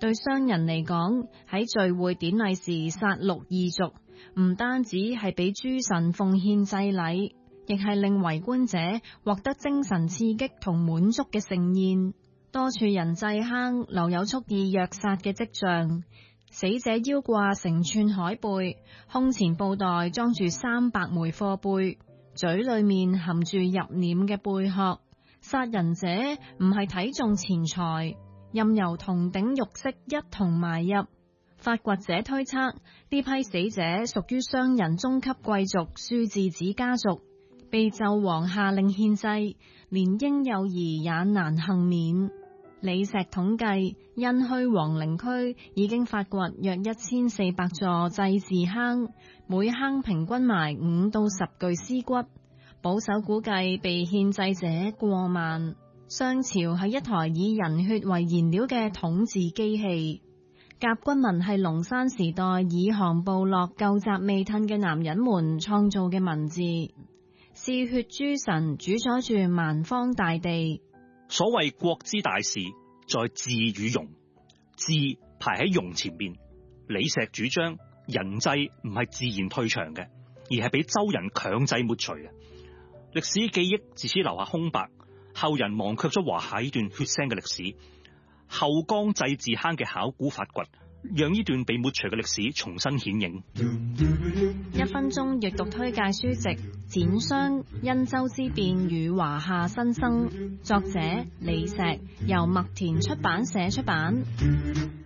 對商人嚟講，喺聚會典禮時殺戮異族，唔單止係俾諸神奉獻祭禮，亦係令圍觀者獲得精神刺激同滿足嘅盛宴。多處人祭坑留有蓄意虐殺嘅跡象，死者腰掛成串海貝，胸前布袋裝住300枚貨貝，嘴裏面含住入殮嘅貝殼。殺人者唔係睇重錢財，任由銅鼎玉飾一同埋入。發掘者推測，呢批死者屬於商人中級貴族舒字子家族，被紂王下令獻祭，連嬰幼兒也難幸免。李石統計，殷墟皇陵區已經發掘約1400座祭祀坑，每坑平均埋5到10具屍骨，保守估計被獻祭者過萬。商朝係一台以人血為燃料嘅統治機器。甲骨文係龍山時代以降部落舊習未褪嘅男人們創造嘅文字，嗜血諸神主宰住萬方大地。 所謂國之大事，在治與容，治排喺容前面。李石主張人祭唔係自然退場嘅，而係俾周人強制抹除嘅。歷史記憶自此留下空白，後人忘卻咗華夏呢段血腥嘅歷史。後江祭祀坑嘅考古發掘，讓呢段被抹除嘅歷史重新顯影。 1分鐘閱讀推介書籍《剪商：殷周之變與華夏新生》，作者李石，由麥田出版社出版。